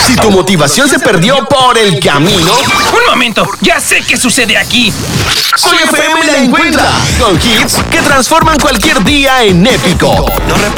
Si tu motivación se perdió por el camino, ¡Un momento! ¡Ya sé qué sucede aquí! Soy FM la encuentra con hits que transforman cualquier día en épico. Los